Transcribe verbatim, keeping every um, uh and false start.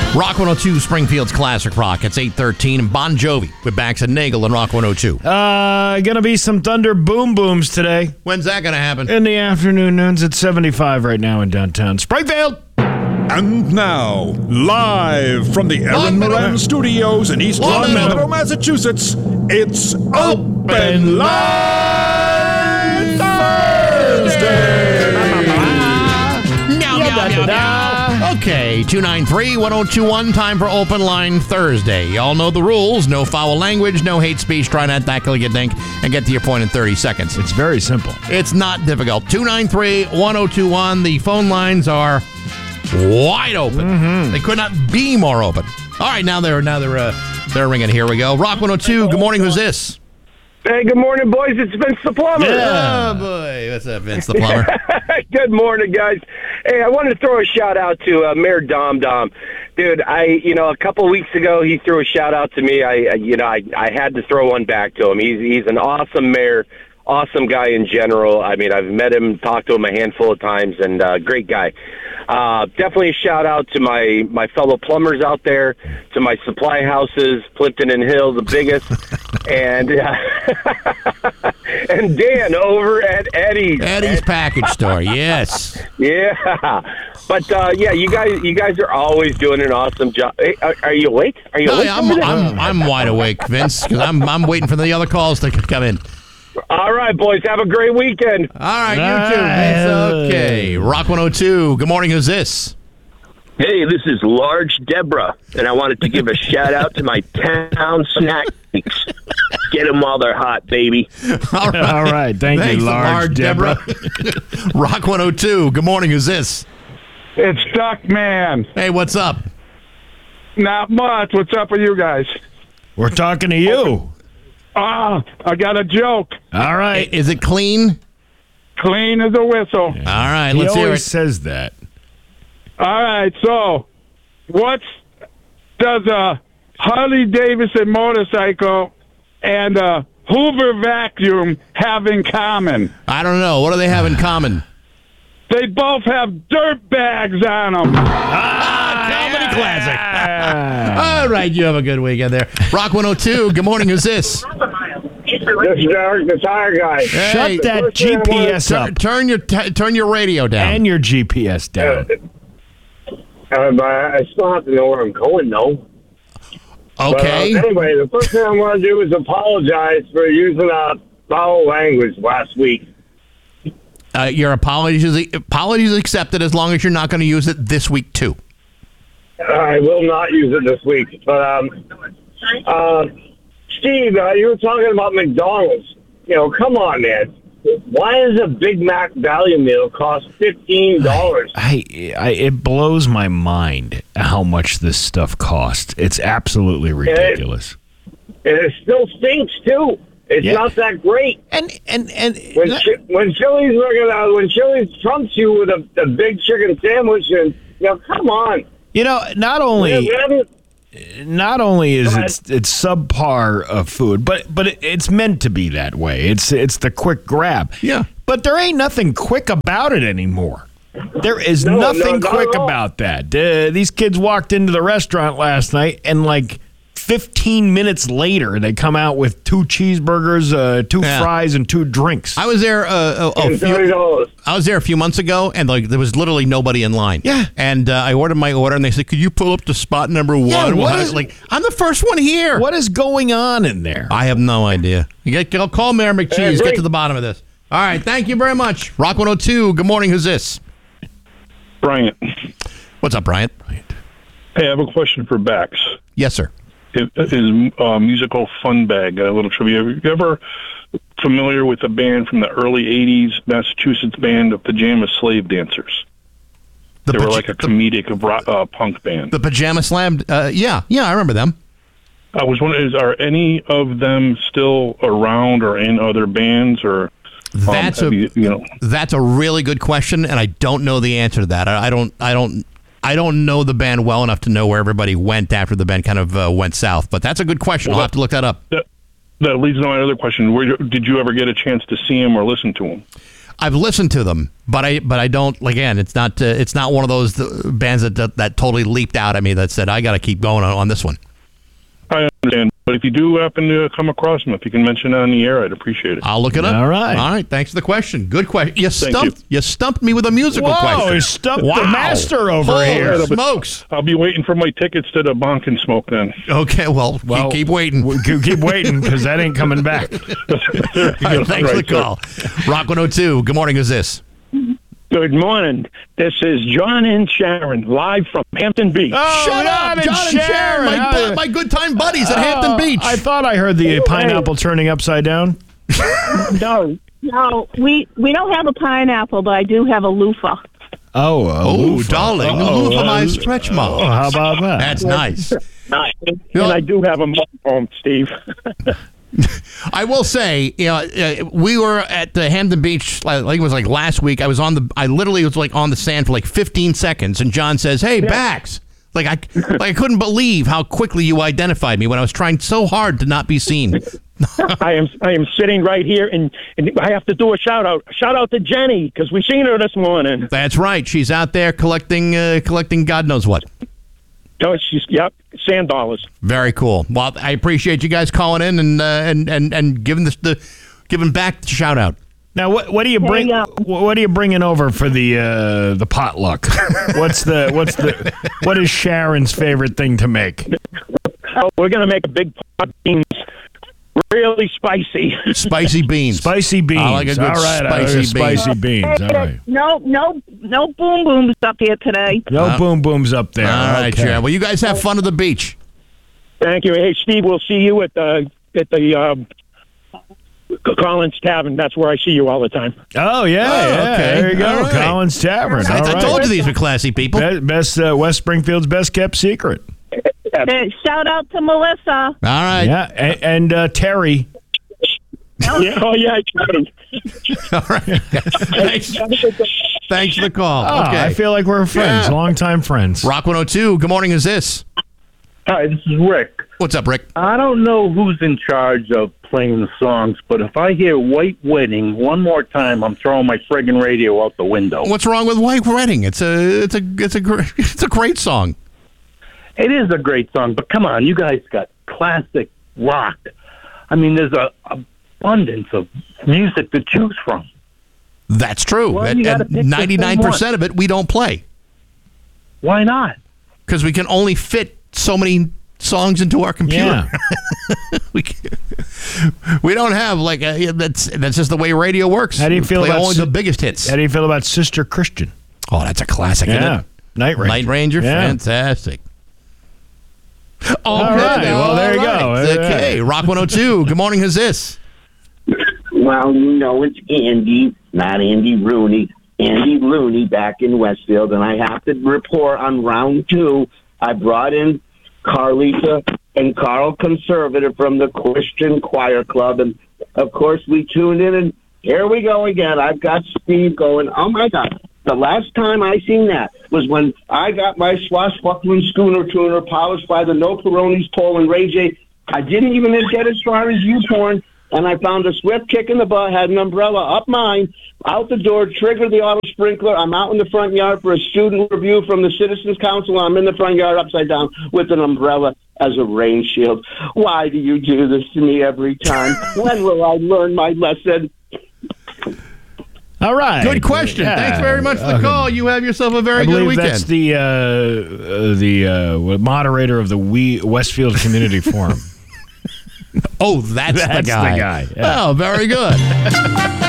Rock one oh two, Springfield's Classic Rock. It's eight thirteen. Bon Jovi with Bax and Nagel and Rock one oh two. Uh, gonna be some thunder boom booms today. When's that gonna happen? In the afternoon, noons at seventy-five right now in downtown Springfield. And now, live from the Aaron Moran Studios in East Long Meadow, Massachusetts, it's Open Line Thursday! Meow, meow, meow, meow. Okay, two nine three, one oh two one, time for Open Line Thursday. Y'all know the rules. No foul language, no hate speech. Try not to tackle you think and get to your point in thirty seconds. It's very simple. It's not difficult. two nine three, one oh two one. The phone lines are wide open. Mm-hmm. They could not be more open. All right, now they're now they're uh, they're ringing. Here we go. Rock one oh two. Good morning. Who's this? Hey, good morning, boys. It's Vince the Plumber. Yeah, oh, boy. What's up, Vince the Plumber? Good morning, guys. Hey, I wanted to throw a shout out to uh, Mayor Dom Dom. Dude, I, you know, a couple weeks ago, he threw a shout out to me. I, you know, I, I had to throw one back to him. He's, he's an awesome mayor, awesome guy in general. I mean, I've met him, talked to him a handful of times, and uh, great guy. Uh, definitely a shout out to my, my fellow plumbers out there, to my supply houses, Plimpton and Hill, the biggest, and uh, and Dan over at Eddie's. Eddie's Package Store, yes. Yeah, but uh, yeah, you guys, you guys are always doing an awesome job. Hey, are, are you awake? Are you No, awake? I'm, I'm, I'm wide awake, Vince, because I'm I'm waiting for the other calls to come in. All right, boys, have a great weekend. All right, you too, Vince. Okay, Rock one oh two. Good morning. Who's this? Hey, this is Large Deborah, and I wanted to give a shout out to my town snack geeks. Get them while they're hot, baby. All right, All right. Thank Thanks, you, Large, Large Deborah. Deborah. Rock one oh two. Good morning. Who's this? It's Duck Man. Hey, what's up? Not much. What's up with you guys? We're talking to you. Ah, I got a joke. All right. Is it clean? Clean as a whistle. All right, He let's hear always it. says that. All right, so what does a Harley Davidson motorcycle and a Hoover vacuum have in common? I don't know. What do they have in common? They both have dirt bags on them. Ah, comedy classic. All right, you have a good weekend there. Rock one oh two. Good morning. Who's this? This is Eric, the tire guy. Hey, Shut that G P S turn, up turn your t- turn your radio down. and your G P S down. Uh, but I still have to know where I'm going, though. Okay. But, uh, anyway, the first thing I want to do is apologize for using uh, foul language last week. Uh, your apologies apologies accepted as long as you're not going to use it this week too. I will not use it this week. But, um, uh, Steve, uh, you were talking about McDonald's. You know, come on, man. Why does a Big Mac value meal cost fifteen dollars? I, I, it blows my mind how much this stuff costs. It's absolutely ridiculous. And it still stinks, too. It's Yeah. not that great. And and and When chi- when Chili's looking at when Chili's trumps you with a, a big chicken sandwich, and you know, come on. you know, not We only haven't- not only is Go it it's subpar of food, but but it, it's meant to be that way. It's it's the quick grab. Yeah. But there ain't nothing quick about it anymore. There is No, no, nothing not quick at all. about that. Uh, these kids walked into the restaurant last night, and like fifteen minutes later, they come out with two cheeseburgers, uh, two Yeah. fries, and two drinks. I was there uh, a, a and thirty few. dollars. I was there a few months ago, and like there was literally nobody in line. Yeah. And uh, I ordered my order, and they said, "Could you pull up to spot number one?" Yeah, what Well, I is- was like, I'm the first one here. What is going on in there? I have no idea. You get, I'll call Mayor McCheese. Hey, Get great. to the bottom of this. All right. Thank you very much. Rock one oh two. Good morning. Who's this? Bryant. What's up, Bryant? Hey, I have a question for Bax. Yes, sir. It is uh, musical fun bag. Got a little trivia. Are you ever familiar with a band from the early eighties, Massachusetts band of Pajama Slave Dancers? The they were paj- like a comedic rock, uh, punk band. The Pajama Slam. Uh, yeah, yeah, I remember them. I was wondering, is, are any of them still around or in other bands? Or um, That's have a you, you know, that's a really good question, and I don't know the answer to that. I, I don't I don't I don't know the band well enough to know where everybody went after the band kind of uh, went south. But that's a good question. Well, I'll have to look that up. that, that leads to my other question. Where, did you ever get a chance to see them or listen to them? I've listened to them, but I but I don't. Again, it's not uh, it's not one of those uh, bands that, that that totally leaped out at me that said I got to keep going on, on this one. I understand. But if you do happen to come across them, if you can mention it on the air, I'd appreciate it. I'll look it up. All right. All right. Thanks for the question. Good question. You Thank stumped you. you. stumped me with a musical Whoa, question. you stumped wow. the master over Holy here. smokes. I'll be waiting for my tickets to the Bonk and Smoke then. Okay, well, Well, keep, keep waiting. we- Keep, keep waiting because that ain't coming back. All right, thanks for the call. Rock one oh two. Good morning. Who's this? Good morning. This is John and Sharon, live from Hampton Beach. Oh, Shut up, and John and Sharon, my, How- bu- my good time buddies at Oh, Hampton Beach. I thought I heard the pineapple turning upside down. No, No, we we don't have a pineapple, but I do have a loofah. Oh, a Oh, loofah. darling, Oh, loofah my uh, stretch mall. Oh, how about that? That's nice. and, and I do have a home, Steve. I will say, you know, uh, we were at the Hampton Beach. I think it was like last week. I was on the. I literally was like on the sand for like fifteen seconds, and John says, "Hey, Bax." Like I, like I couldn't believe how quickly you identified me when I was trying so hard to not be seen. I am I am sitting right here, and, and I have to do a shout out. Shout out to Jenny because we seen her this morning. That's right. She's out there collecting, uh, collecting God knows what. Oh, she's yep, sand dollars. Very cool. Well, I appreciate you guys calling in and uh, and and and giving this the giving back the shout out. Now, what what do you There bring? you go. What what are you bringing over for the uh, the potluck? What's the what's the what is Sharon's favorite thing to make? Oh, we're gonna make a big pot of beans, really spicy. Spicy beans. Spicy beans. I like a good All right, I like spicy a bean. spicy beans. All right. No, no, no boom booms up here today. No Uh, boom booms up there. All right, okay. Sharon. Well, you guys have fun at the beach. Thank you. Hey, Steve, we'll see you at the at the um, Collins Tavern. That's where I see you all the time. Oh yeah, Oh, yeah. okay. There you go, All right. Collins Tavern. I, All I right. told you these were classy people. Be- Best uh, West Springfield's best kept secret. Hey, shout out to Melissa. All right. Yeah, and, and uh, Terry. Yeah. Oh yeah. I got him. All right. Thanks. Thanks for the call. Oh, okay. I feel like we're friends, Yeah. longtime friends. Rock one oh two. Good morning. Is this? Hi, this is Rick. What's up, Rick? I don't know who's in charge of playing the songs, but if I hear White Wedding one more time, I'm throwing my friggin' radio out the window. What's wrong with White Wedding? It's a it's a it's a gr- it's a great song. It is a great song, but come on, you guys got classic rock. I mean, there's a abundance of music to choose from. That's true. Well, and you gotta pick the ninety-nine percent same of it we don't play Why not? because we can only fit so many songs into our computer. Yeah. we can, we don't have like a, that's that's just the way radio works. How do you We feel play about only si- the biggest hits? How do you feel about Sister Christian? Oh, that's a classic. Isn't Yeah, it? Night Ranger. Night Ranger, Yeah. fantastic. Okay, All right, well, there you all go. right. All Okay, right. Rock one oh two. Good morning. Who's this? Well, you know it's Andy, not Andy Rooney. Andy Rooney back in Westfield, and I have to report on round two. I brought in Carlita and Carl Conservative from the Christian Choir Club, and of course we tuned in, and here we go again. I've got Steve going, oh my God. The last time I seen that was when I got my swashbuckling schooner tuner polished by the No Peronis Pole and Ray J. I didn't even get as far as you porn, and I found a swift kick in the butt, had an umbrella up mine, out the door, triggered the auto sprinkler. I'm out in the front yard for a student review from the Citizens Council. I'm in the front yard upside down with an umbrella as a rain shield. Why do you do this to me every time? When will I learn my lesson? All right. Good question. Yeah. Thanks very much for the Uh, call. You have yourself a very I good believe weekend. that's the uh, uh, the uh, moderator of the we Westfield Community Forum. oh, that's, That's the guy. the guy, yeah. Oh, very good.